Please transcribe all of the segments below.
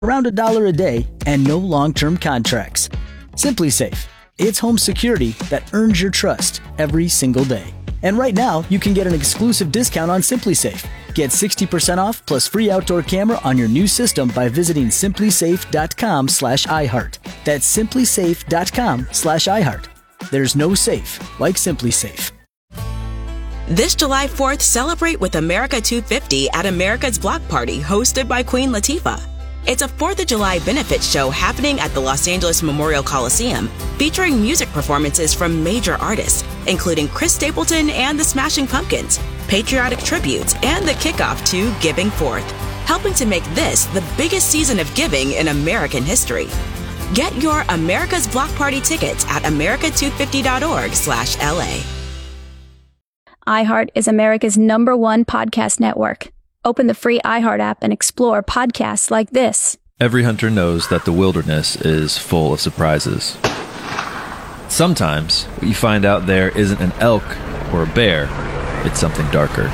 around $1 a day, and no long-term contracts. SimpliSafe. It's home security that earns your trust every single day. And right now, you can get an exclusive discount on SimpliSafe. Get 60% off plus free outdoor camera on your new system by visiting simplisafe.com/iHeart. That's simplisafe.com/iHeart. There's no safe like SimpliSafe. This July 4th, celebrate with America 250 at America's Block Party, hosted by Queen Latifah. It's a 4th of July benefit show happening at the Los Angeles Memorial Coliseum, featuring music performances from major artists, including Chris Stapleton and the Smashing Pumpkins, patriotic tributes, and the kickoff to Giving Forth, helping to make this the biggest season of giving in American history. Get your America's Block Party tickets at america250.org/LA. iHeart is America's #1 podcast network. Open the free iHeart app and explore podcasts like this. Every hunter knows that the wilderness is full of surprises. Sometimes, what you find out there isn't an elk or a bear, it's something darker.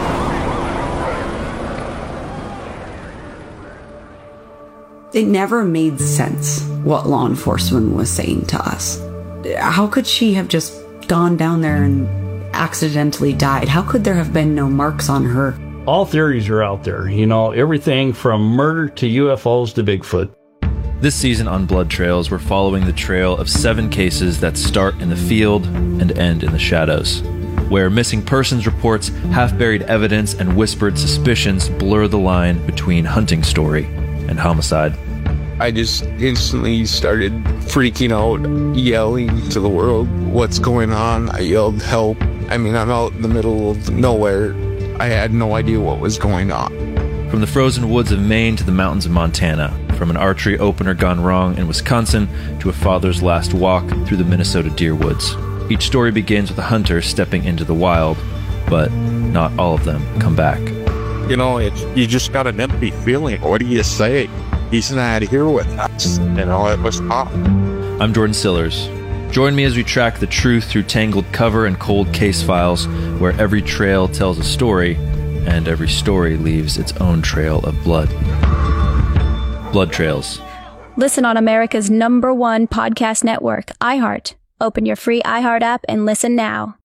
It never made sense what law enforcement was saying to us. How could she have just gone down there and accidentally died? How could there have been no marks on her? All theories are out there, everything from murder to UFOs to Bigfoot. This season on Blood Trails, we're following the trail of 7 cases that start in the field and end in the shadows, where missing persons reports, half-buried evidence, and whispered suspicions blur the line between hunting story and homicide. I just instantly started freaking out, yelling to the world, "What's going on?" I yelled, "Help." I'm out in the middle of nowhere. I had no idea what was going on. From the frozen woods of Maine to the mountains of Montana, from an archery opener gone wrong in Wisconsin to a father's last walk through the Minnesota deer woods. Each story begins with a hunter stepping into the wild, but not all of them come back. You just got an empty feeling. What do you say? He's not here with us. It was tough. I'm Jordan Sillers. Join me as we track the truth through tangled cover and cold case files, where every trail tells a story, and every story leaves its own trail of blood. Blood Trails. Listen on America's #1 podcast network, iHeart. Open your free iHeart app and listen now.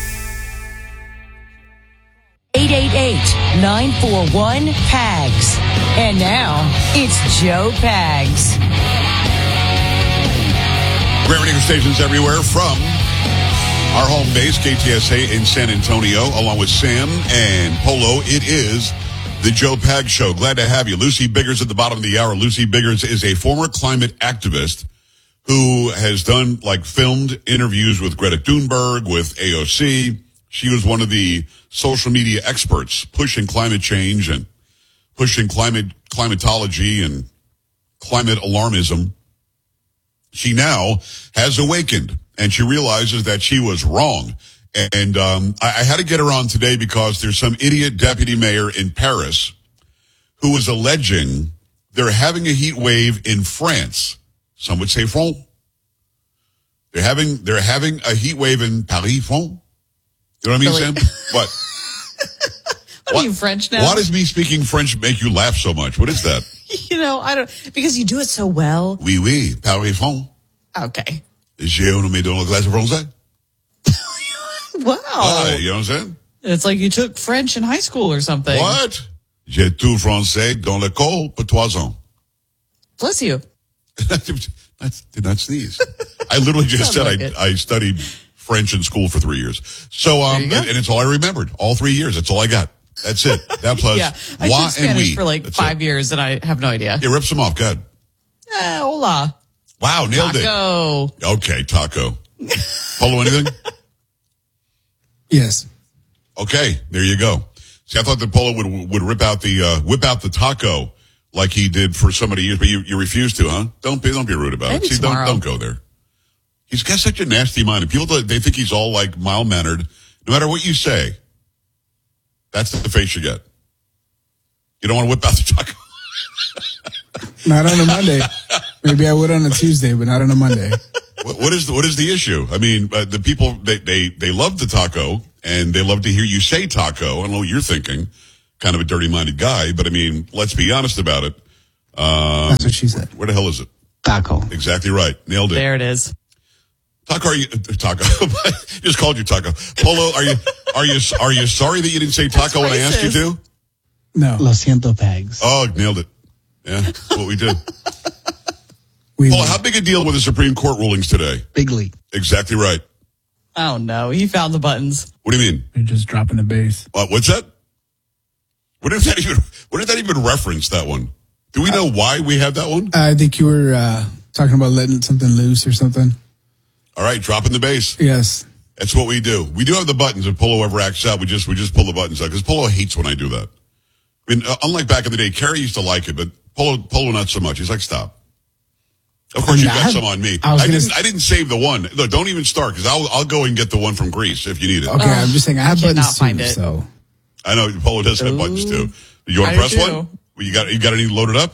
888-941-PAGS. And now, it's Joe Pags. Great radio stations everywhere from our home base, KTSA in San Antonio, along with Sam and Polo. It is the Joe Pags Show. Glad to have you. Lucy Biggers at the bottom of the hour. Lucy Biggers is a former climate activist who has done, filmed interviews with Greta Thunberg, with AOC. She was one of the social media experts pushing climate change and pushing climatology and climate alarmism. She now has awakened, and she realizes that she was wrong. And I had to get her on today because there's some idiot deputy mayor in Paris who is alleging they're having a heat wave in France. Some would say France. They're having a heat wave in Paris, France. You know what I mean, Really? Sam? What? What are you, French now? Why does me speaking French make you laugh so much? What is that? I don't, because you do it so well. Oui, oui, Paris, France. Okay. J'ai nommé dans la classe française. Wow. You know what I'm saying? It's like you took French in high school or something. What? J'ai tout français dans l'école pour 3 ans. Bless you. Did not sneeze. I literally just said like I studied French in school for 3 years. So, and it's all I remembered. All 3 years. That's all I got. That's it. That plus Yeah. I moi took Spanish and for we. That's 5 it. years and I have no idea. Yeah, rip some off. Go ahead. Hola. Wow, nailed Taco. it. Okay, taco. Polo, anything? Yes. Okay, there you go. See, I thought that Polo would whip out the taco like he did for so many years, but you refuse to, huh? Don't be rude about Maybe it. See, tomorrow. don't go there. He's got such a nasty mind, and people they think he's all mild mannered. No matter what you say, that's the face you get. You don't want to whip out the taco. Not on a Monday. Maybe I would on a Tuesday, but not on a Monday. What is the issue? I mean, the people they love the taco and they love to hear you say taco. I don't know what you're thinking, kind of a dirty minded guy, but I mean, let's be honest about it. That's what she said. Where the hell is it? Taco. Exactly right. Nailed it. There it is. Taco, Taco. Just called you Taco. Polo, are you sorry that you didn't say taco when I asked you to? No. Lo siento, Pags. Oh, nailed it. Yeah, that's what we did. Polo, how big a deal were the Supreme Court rulings today? Big league. Exactly right. Oh, no. He found the buttons. What do you mean? You're just dropping the bass. What's that? What did that even reference, that one? Do we know why we have that one? I think you were talking about letting something loose or something. All right, dropping the bass. Yes. That's what we do. We do have the buttons. If Polo ever acts out, we just pull the buttons out because Polo hates when I do that. I mean, unlike back in the day, Carrie used to like it, but Polo not so much. He's like, stop. Of course, you got some on me. I didn't save the one. Look, don't even start because I'll go and get the one from Greece if you need it. Okay, I'm just saying I have buttons too. So I know Polo does have buttons too. You want to press one? Well, you got any loaded up?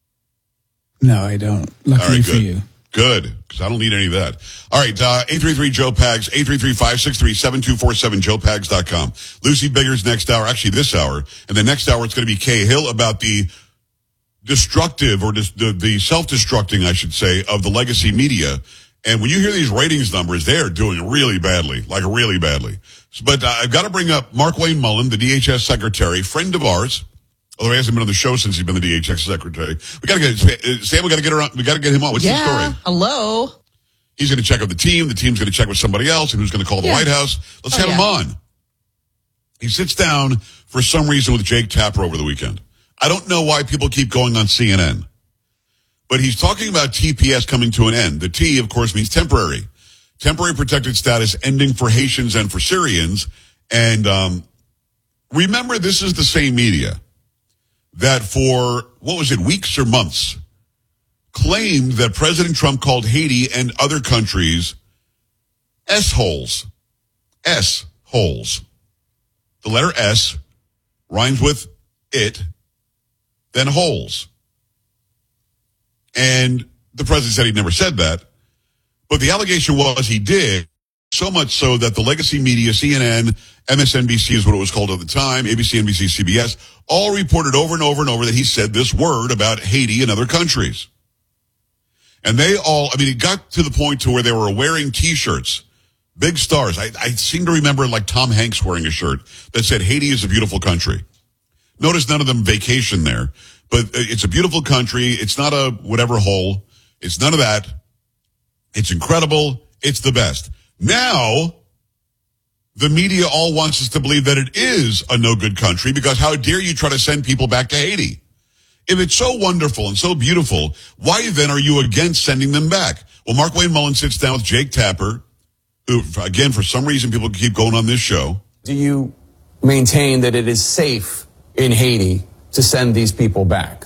No, I don't. Luckily for you. Good, because I don't need any of that. All right, 833-JOE-PAGS, 833-563-7247, joepags.com. Lucy Biggers next hour, actually this hour, and the next hour it's going to be Kay Hill about the destructive, or the self-destructing, I should say, of the legacy media. And when you hear these ratings numbers, they are doing really badly, like really badly. But I've got to bring up Mark Wayne Mullen, the DHS secretary, friend of ours, although he hasn't been on the show since he's been the DHS secretary. We got to get Sam. We got to get around. We got to get him on. What's the story? Hello. He's going to check with the team. The team's going to check with somebody else, and who's going to call the White House. Let's have him on. He sits down for some reason with Jake Tapper over the weekend. I don't know why people keep going on CNN, but he's talking about TPS coming to an end. The T, of course, means temporary protected status ending for Haitians and for Syrians. And remember, this is the same media that for, weeks or months, claimed that President Trump called Haiti and other countries S-holes. S-holes. The letter S rhymes with it, then holes. And the president said he never said that, but the allegation was he did, so much so that the legacy media, CNN, MSNBC is what it was called at the time, ABC, NBC, CBS, all reported over and over and over that he said this word about Haiti and other countries. And they all, it got to the point to where they were wearing T-shirts, big stars. I seem to remember like Tom Hanks wearing a shirt that said Haiti is a beautiful country. Notice none of them vacation there, but it's a beautiful country. It's not a whatever hole. It's none of that. It's incredible. It's the best. Now, the media all wants us to believe that it is a no-good country because how dare you try to send people back to Haiti? If it's so wonderful and so beautiful, why then are you against sending them back? Well, Mark Wayne Mullen sits down with Jake Tapper, who, again, for some reason, people keep going on this show. Do you maintain that it is safe in Haiti to send these people back?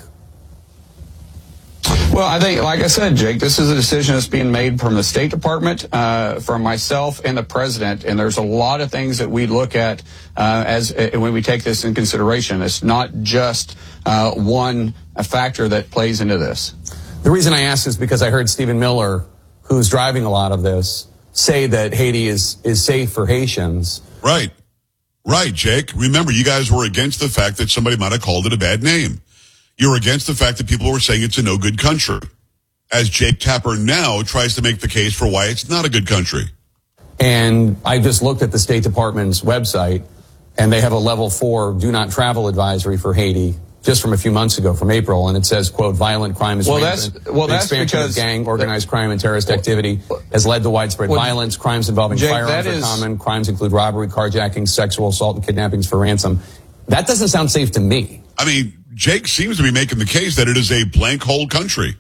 Well, I think, like I said, Jake, this is a decision that's being made from the State Department, from myself and the president. And there's a lot of things that we look at when we take this in consideration. It's not just one factor that plays into this. The reason I asked is because I heard Stephen Miller, who's driving a lot of this, say that Haiti is safe for Haitians. Right, Jake. Remember, you guys were against the fact that somebody might have called it a bad name. You're against the fact that people were saying it's a no good country, as Jake Tapper now tries to make the case for why it's not a good country. And I just looked at the State Department's website, and they have a level 4 do not travel advisory for Haiti just from a few months ago, from April, and it says, quote, violent crime is rampant. The expansion of gang, organized crime, and terrorist activity has led to widespread violence. Crimes involving firearms are common. Crimes include robbery, carjacking, sexual assault, and kidnappings for ransom. That doesn't sound safe to me. Jake seems to be making the case that it is a blank hole country.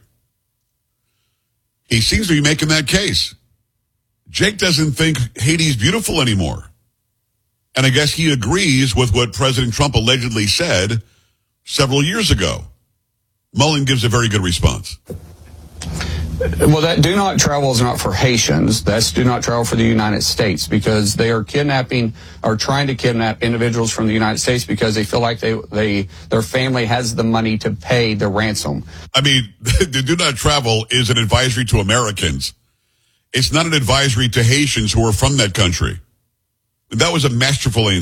He seems to be making that case. Jake doesn't think Haiti's beautiful anymore. And I guess he agrees with what President Trump allegedly said several years ago. Mullen gives a very good response. Well, that do not travel is not for Haitians. That's do not travel for the United States, because they are kidnapping or trying to kidnap individuals from the United States because they feel like their family has the money to pay the ransom. The do not travel is an advisory to Americans. It's not an advisory to Haitians who are from that country. That was a masterful answer.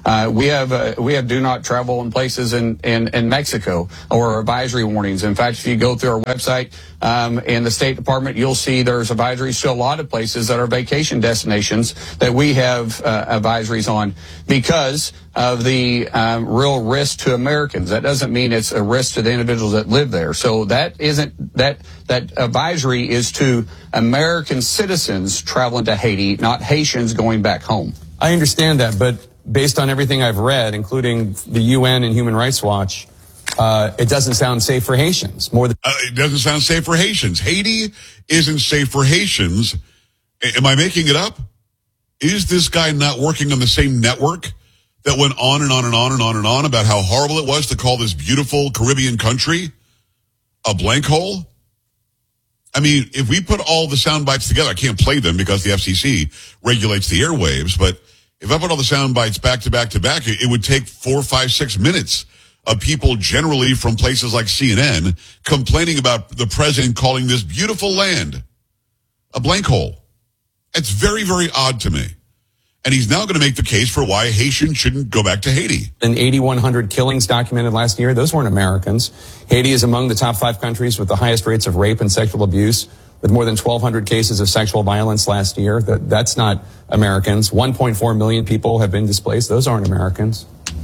We have do not travel in places in Mexico, or advisory warnings. In fact, if you go through our website in the State Department, you'll see there's advisories to a lot of places that are vacation destinations that we have advisories on because of the real risk to Americans. That doesn't mean it's a risk to the individuals that live there. So that advisory is to American citizens traveling to Haiti, not Haitians going back home. I understand that, but based on everything I've read, including the UN and Human Rights Watch, it doesn't sound safe for Haitians. It doesn't sound safe for Haitians. Haiti isn't safe for Haitians. Am I making it up? Is this guy not working on the same network that went on and on and on and on and on about how horrible it was to call this beautiful Caribbean country a blank hole? I mean, if we put all the sound bites together, I can't play them because the FCC regulates the airwaves, but if I put all the sound bites back to back to back, it would take 4, 5, 6 minutes of people generally from places like CNN complaining about the president calling this beautiful land a blank hole. It's very, very odd to me. And he's now going to make the case for why Haitians shouldn't go back to Haiti. And 8,100 killings documented last year. Those weren't Americans. Haiti is among the top 5 countries with the highest rates of rape and sexual abuse, with more than 1,200 cases of sexual violence last year. That's not Americans. 1.4 million people have been displaced. Those aren't Americans.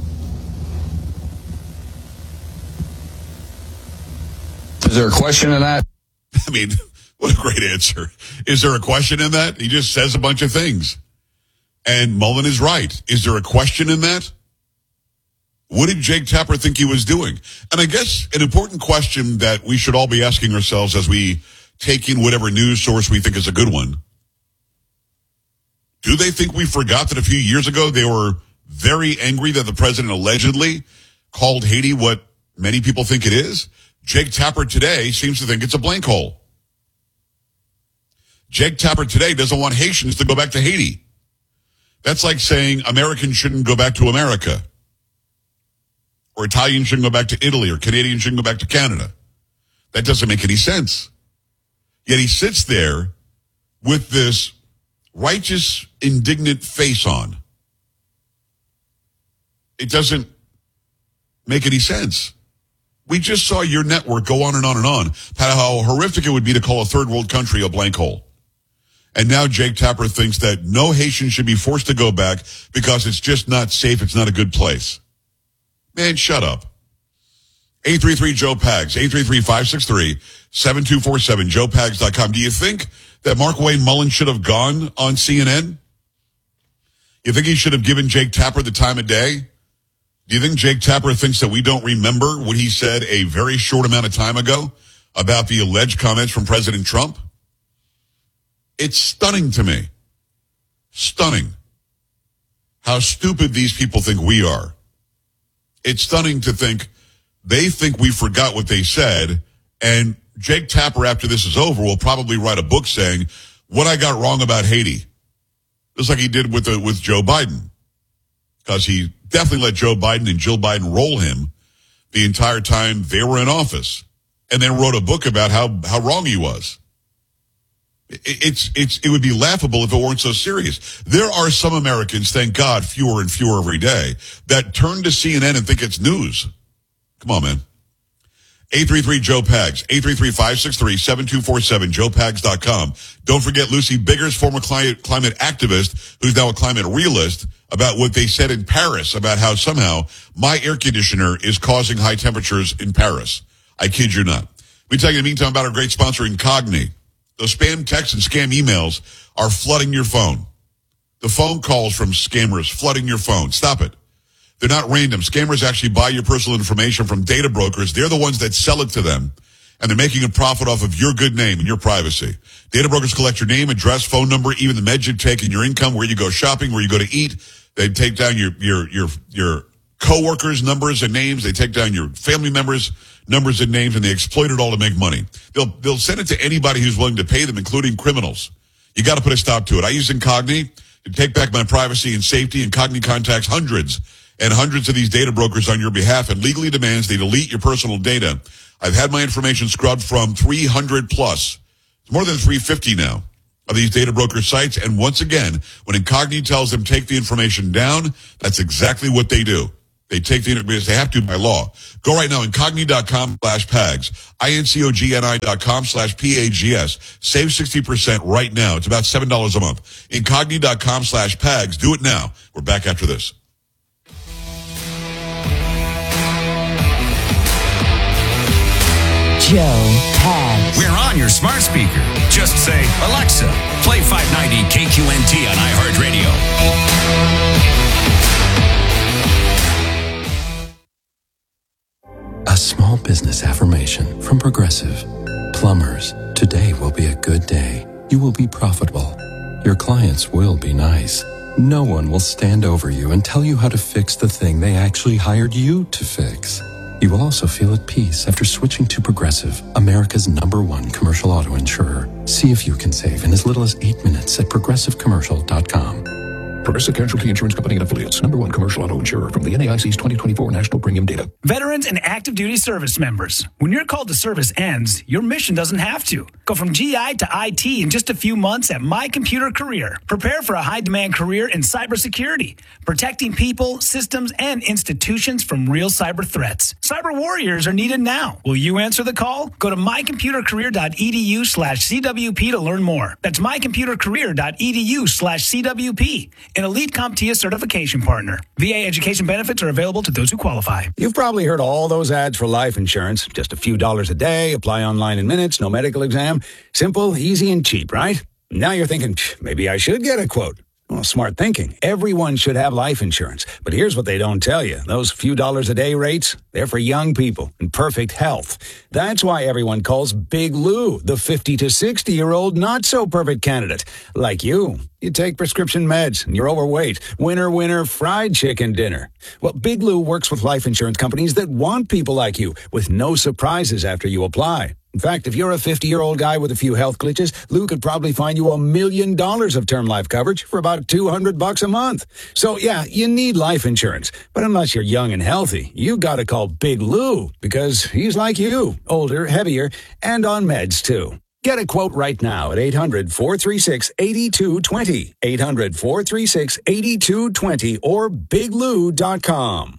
Is there a question in that? I mean, what a great answer. Is there a question in that? He just says a bunch of things. And Mullen is right. Is there a question in that? What did Jake Tapper think he was doing? And I guess an important question that we should all be asking ourselves as we take in whatever news source we think is a good one. Do they think we forgot that a few years ago they were very angry that the president allegedly called Haiti what many people think it is? Jake Tapper today seems to think it's a blank hole. Jake Tapper today doesn't want Haitians to go back to Haiti. That's like saying Americans shouldn't go back to America. Or Italians shouldn't go back to Italy, or Canadians shouldn't go back to Canada. That doesn't make any sense. Yet he sits there with this righteous, indignant face on. It doesn't make any sense. We just saw your network go on and on and on about how horrific it would be to call a third world country a blank hole. And now Jake Tapper thinks that no Haitian should be forced to go back because it's just not safe. It's not a good place. Man, shut up. 833-JOE-PAGS, 833-563-7247, joepags.com. Do you think that Mark Wayne Mullen should have gone on CNN? You think he should have given Jake Tapper the time of day? Do you think Jake Tapper thinks that we don't remember what he said a very short amount of time ago about the alleged comments from President Trump? It's stunning to me. Stunning. How stupid these people think we are. It's stunning to think they think we forgot what they said, and Jake Tapper, after this is over, will probably write a book saying what I got wrong about Haiti. Just like he did with Joe Biden. Because he definitely let Joe Biden and Jill Biden roll him the entire time they were in office, and then wrote a book about how wrong he was. It would be laughable if it weren't so serious. There are some Americans, thank God, fewer and fewer every day, that turn to CNN and think it's news. Come on, man. 833-JOE-PAGS, 833-563-7247, joepags.com. Don't forget Lucy Biggers, former climate activist, who's now a climate realist, about what they said in Paris about how somehow my air conditioner is causing high temperatures in Paris. I kid you not. We tell you in the meantime about our great sponsor, Incogni. Those spam texts and scam emails are flooding your phone. The phone calls from scammers flooding your phone. Stop it. They're not random. Scammers actually buy your personal information from data brokers. They're the ones that sell it to them, and they're making a profit off of your good name and your privacy. Data brokers collect your name, address, phone number, even the meds you take, and your income, where you go shopping, where you go to eat. They take down your coworkers' numbers and names. They take down your family members' numbers and names, and they exploit it all to make money. They'll send it to anybody who's willing to pay them, including criminals. You got to put a stop to it. I use Incogni to take back my privacy and safety. Incogni contacts hundreds and hundreds of these data brokers on your behalf and legally demands they delete your personal data. I've had my information scrubbed from 300 plus. It's more than 350 now. of these data broker sites. And once again, when Incogni tells them take the information down, that's exactly what they do. They take the information, they have to by law. Go right now, incogni.com/PAGS, incogni.com/PAGS. Save 60% right now. It's about $7 a month. Incogni.com/PAGS. Do it now. We're back after this. Joe Pags. We're on your smart speaker. Just say, Alexa, play 590 KQNT on iHeartRadio. A small business affirmation from Progressive. Plumbers, today will be a good day. You will be profitable. Your clients will be nice. No one will stand over you and tell you how to fix the thing they actually hired you to fix. You will also feel at peace after switching to Progressive, America's #1 commercial auto insurer. See if you can save in as little as 8 minutes at progressivecommercial.com. Progressive Casualty Insurance Company and Affiliates. #1 commercial auto insurer from the NAIC's 2024 National Premium Data. Veterans and active duty service members. When your call to service ends, your mission doesn't have to. Go from GI to IT in just a few months at My Computer Career. Prepare for a high-demand career in cybersecurity, protecting people, systems, and institutions from real cyber threats. Cyber warriors are needed now. Will you answer the call? Go to mycomputercareer.edu/CWP to learn more. That's mycomputercareer.edu/CWP. An elite CompTIA certification partner. VA education benefits are available to those who qualify. You've probably heard all those ads for life insurance. Just a few dollars a day, apply online in minutes, no medical exam. Simple, easy, and cheap, right? Now you're thinking, maybe I should get a quote. Well, smart thinking. Everyone should have life insurance. But here's what they don't tell you. Those few dollars a day rates, they're for young people in perfect health. That's why everyone calls Big Lou the 50 to 60-year-old not-so-perfect candidate. Like you. You take prescription meds and you're overweight. Winner, winner, fried chicken dinner. Well, Big Lou works with life insurance companies that want people like you with no surprises after you apply. In fact, if you're a 50-year-old guy with a few health glitches, Lou could probably find you $1 million of term life coverage for about $200 a month. So, yeah, you need life insurance. But unless you're young and healthy, you got to call Big Lou because he's like you, older, heavier, and on meds, too. Get a quote right now at 800-436-8220, 800-436-8220, or biglou.com.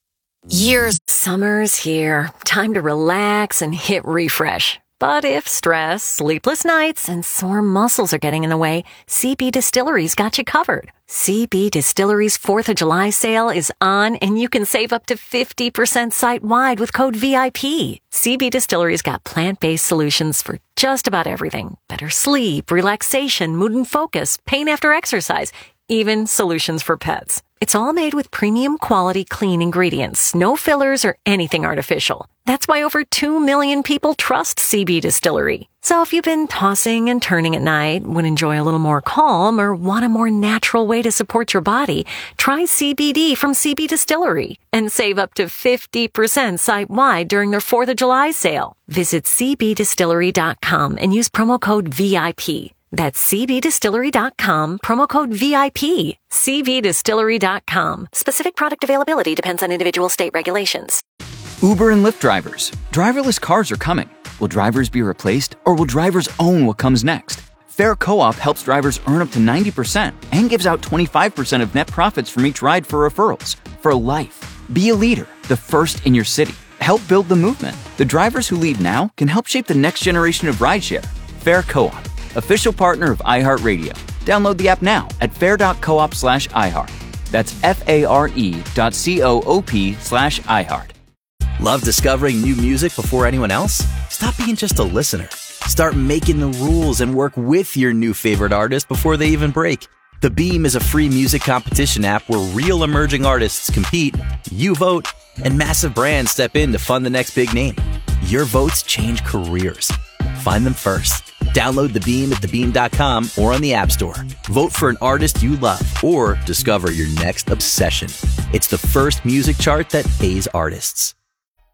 Summer's here. Time to relax and hit refresh. But if stress, sleepless nights, and sore muscles are getting in the way, CB Distillery's got you covered. CB Distillery's 4th of July sale is on, and you can save up to 50% site-wide with code VIP. CB Distillery's got plant-based solutions for just about everything. Better sleep, relaxation, mood and focus, pain after exercise, even solutions for pets. It's all made with premium quality clean ingredients, no fillers or anything artificial. That's why over 2 million people trust CB Distillery. So if you've been tossing and turning at night, would enjoy a little more calm, or want a more natural way to support your body, try CBD from CB Distillery and save up to 50% site-wide during their 4th of July sale. Visit cbdistillery.com and use promo code VIP. That's cbdistillery.com, promo code VIP. cbdistillery.com. Specific product availability depends on individual state regulations. Uber and Lyft drivers. Driverless cars are coming. Will drivers be replaced, or will drivers own what comes next? Fair Co-op helps drivers earn up to 90% and gives out 25% of net profits from each ride for referrals. For life. Be a leader, the first in your city. Help build the movement. The drivers who lead now can help shape the next generation of rideshare. Fair Co-op. Official partner of iHeartRadio. Download the app now at fair.coop/iHeart. That's FARE.coop/iHeart. Love discovering new music before anyone else? Stop being just a listener. Start making the rules and work with your new favorite artist before they even break. The Beam is a free music competition app where real emerging artists compete, you vote, and massive brands step in to fund the next big name. Your votes change careers. Find them first. Download The Beam at thebeam.com or on the App Store. Vote for an artist you love or discover your next obsession. It's the first music chart that pays artists.